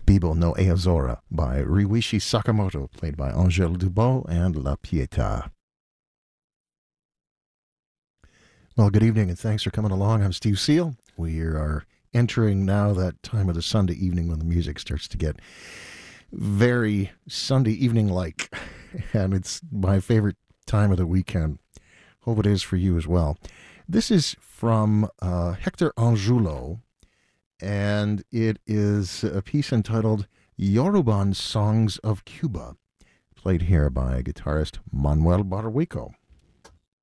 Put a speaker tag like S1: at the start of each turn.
S1: Bibo no Eozora by Ryuichi Sakamoto, played by Angèle Dubot and La Pietà. Well, good evening and thanks for coming along. I'm Steve Seal. We are entering now that time of the Sunday evening when the music starts to get very Sunday evening-like, and it's my favorite time of the weekend. Hope it is for you as well. This is from Hector Angulo, and it is a piece entitled Yoruban Songs of Cuba, played here by guitarist Manuel Barrueco.